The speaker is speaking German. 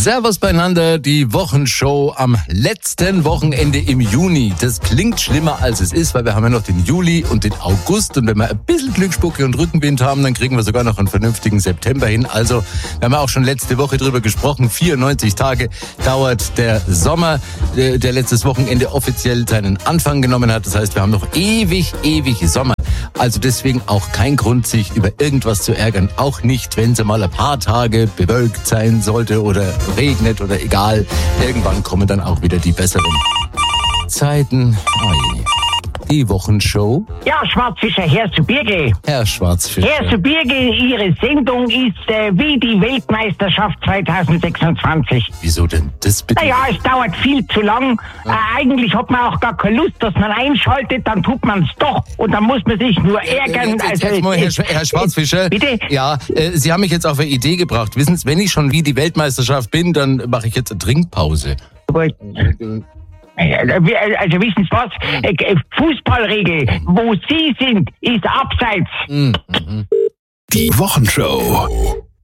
Servus beieinander, die Wochenshow am letzten Wochenende im Juni. Das klingt schlimmer als es ist, weil wir haben ja noch den Juli und den August und wenn wir ein bisschen Glücksspucke und Rückenwind haben, dann kriegen wir sogar noch einen vernünftigen September hin. Also, wir haben ja auch schon letzte Woche drüber gesprochen, 94 Tage dauert der Sommer, der letztes Wochenende offiziell seinen Anfang genommen hat. Das heißt, wir haben noch ewig Sommer. Also deswegen auch kein Grund, sich über irgendwas zu ärgern. Auch nicht, wenn es mal ein paar Tage bewölkt sein sollte oder regnet oder egal. Irgendwann kommen dann auch wieder die besseren Zeiten. Die Wochenshow. Ja, Schwarzfischer, Herr Subirge. Herr Schwarzfischer. Herr Subirge, Ihre Sendung ist wie die Weltmeisterschaft 2026. Wieso denn das bitte? Naja, es dauert viel zu lang. Eigentlich hat man auch gar keine Lust, dass man einschaltet, dann tut man es doch und dann muss man sich nur ärgern. Jetzt mal, Herr Schwarzfischer. Bitte? Ja, Sie haben mich jetzt auf eine Idee gebracht. Wissen Sie, wenn ich schon wie die Weltmeisterschaft bin, dann mache ich jetzt eine Trinkpause. Also wissen Sie was? Fußballregel, wo Sie sind, ist abseits. Die Wochenshow.